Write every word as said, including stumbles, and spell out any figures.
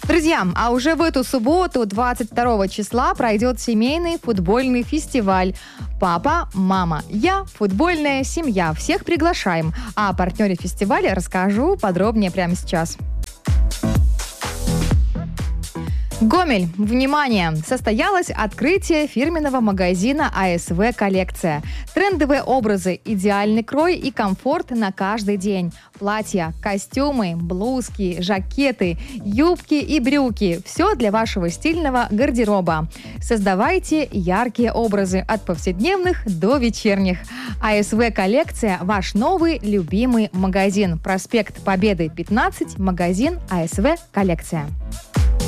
Друзья, а уже в эту субботу, двадцать второго числа, пройдет семейный футбольный фестиваль «Папа, мама, я. Футбольная семья». Всех приглашаем. А о партнере фестиваля расскажу подробнее прямо сейчас. Гомель, внимание! Состоялось открытие фирменного магазина АСВ «Коллекция». Трендовые образы, идеальный крой и комфорт на каждый день. Платья, костюмы, блузки, жакеты, юбки и брюки. Все для вашего стильного гардероба. Создавайте яркие образы от повседневных до вечерних. АСВ «Коллекция» – ваш новый любимый магазин. Проспект Победы, пятнадцать, магазин АСВ «Коллекция».